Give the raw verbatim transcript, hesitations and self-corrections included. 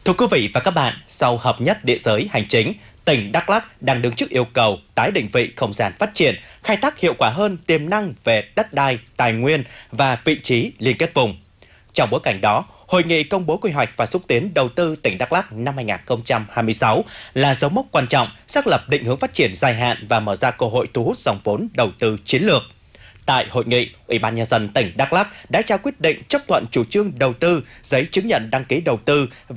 Thưa quý vị và các bạn, sau hợp nhất địa giới hành chính, tỉnh Đắk Lắk đang đứng trước yêu cầu tái định vị không gian phát triển, khai thác hiệu quả hơn tiềm năng về đất đai, tài nguyên và vị trí liên kết vùng. Trong bối cảnh đó, Hội nghị công bố quy hoạch và xúc tiến đầu tư tỉnh Đắk Lắk năm hai nghìn không trăm hai mươi sáu là dấu mốc quan trọng, xác lập định hướng phát triển dài hạn và mở ra cơ hội thu hút dòng vốn đầu tư chiến lược. Tại hội nghị, Ủy ban Nhân dân tỉnh Đắk Lắk đã trao quyết định chấp thuận chủ trương đầu tư, giấy chứng nhận đăng ký đầu tư